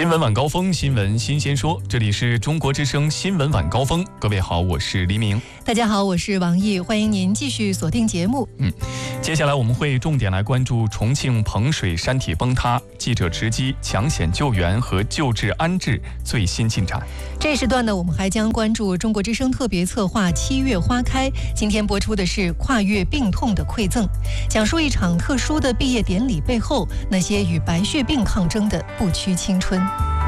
新闻晚高峰，新闻新鲜说，这里是中国之声新闻晚高峰。各位好，我是黎明。 大家好，我是王毅，欢迎您继续锁定节目。 接下来我们会重点来关注重庆彭水山体崩塌，记者直击抢险救援和救治安置最新进展。 这时段呢，我们还将关注中国之声特别策划7月花开。今天播出的是跨越病痛的馈赠，讲述一场特殊的毕业典礼背后那些与白血病抗争的不屈青春。